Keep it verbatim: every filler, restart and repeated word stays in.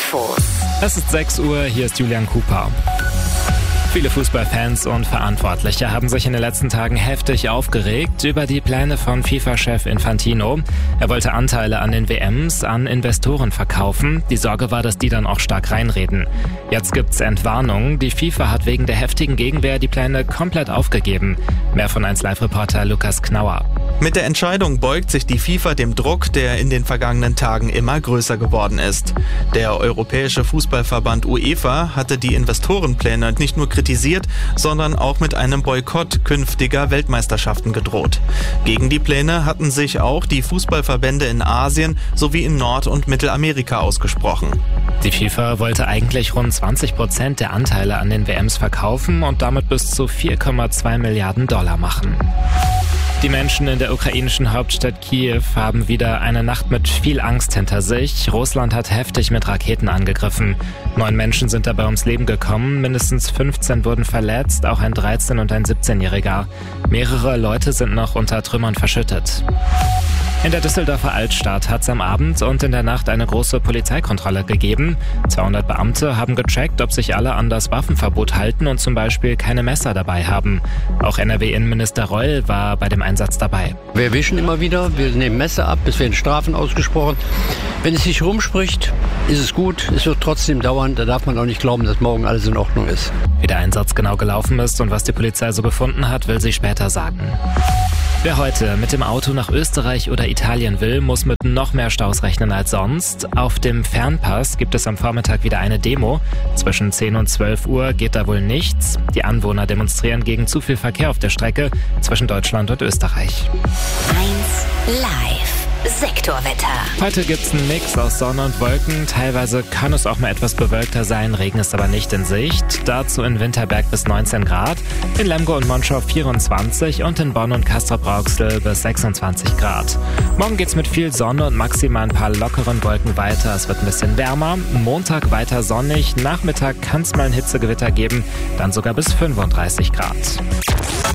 Infos. Es ist sechs Uhr, hier ist Julian Cooper. Viele Fußballfans und Verantwortliche haben sich in den letzten Tagen heftig aufgeregt über die Pläne von FIFA-Chef Infantino. Er wollte Anteile an den W Ms an Investoren verkaufen. Die Sorge war, dass die dann auch stark reinreden. Jetzt gibt's Entwarnungen. Die FIFA hat wegen der heftigen Gegenwehr die Pläne komplett aufgegeben. Mehr von eins Live-Reporter Lukas Knauer. Mit der Entscheidung beugt sich die FIFA dem Druck, der in den vergangenen Tagen immer größer geworden ist. Der Europäische Fußballverband UEFA hatte die Investorenpläne nicht nur kritisiert, sondern auch mit einem Boykott künftiger Weltmeisterschaften gedroht. Gegen die Pläne hatten sich auch die Fußballverbände in Asien sowie in Nord- und Mittelamerika ausgesprochen. Die FIFA wollte eigentlich rund zwanzig Prozent der Anteile an den W Ms verkaufen und damit bis zu vier Komma zwei Milliarden Dollar machen. Die Menschen in der ukrainischen Hauptstadt Kiew haben wieder eine Nacht mit viel Angst hinter sich. Russland hat heftig mit Raketen angegriffen. Neun Menschen sind dabei ums Leben gekommen, mindestens fünfzehn wurden verletzt, auch ein dreizehn- und ein siebzehnjähriger. Mehrere Leute sind noch unter Trümmern verschüttet. In der Düsseldorfer Altstadt hat es am Abend und in der Nacht eine große Polizeikontrolle gegeben. zweihundert Beamte haben gecheckt, ob sich alle an das Waffenverbot halten und zum Beispiel keine Messer dabei haben. Auch N R W-Innenminister Reul war bei dem Einsatz dabei. Wir erwischen immer wieder, wir nehmen Messer ab, es werden Strafen ausgesprochen. Wenn es sich rumspricht, ist es gut, es wird trotzdem dauern, da darf man auch nicht glauben, dass morgen alles in Ordnung ist. Wie der Einsatz genau gelaufen ist und was die Polizei so gefunden hat, will sie später sagen. Wer heute mit dem Auto nach Österreich oder Italien will, muss mit noch mehr Staus rechnen als sonst. Auf dem Fernpass gibt es am Vormittag wieder eine Demo. Zwischen zehn und zwölf Uhr geht da wohl nichts. Die Anwohner demonstrieren gegen zu viel Verkehr auf der Strecke zwischen Deutschland und Österreich. eins Live. Sektorwetter. Heute gibt's einen Mix aus Sonne und Wolken. Teilweise kann es auch mal etwas bewölkter sein, Regen ist aber nicht in Sicht. Dazu in Winterberg bis neunzehn Grad, in Lemgo und Monschau vierundzwanzig und in Bonn und Castrop-Rauxel bis sechsundzwanzig Grad. Morgen geht's mit viel Sonne und maximal ein paar lockeren Wolken weiter. Es wird ein bisschen wärmer. Montag weiter sonnig. Nachmittag kann's mal ein Hitzegewitter geben, dann sogar bis fünfunddreißig Grad.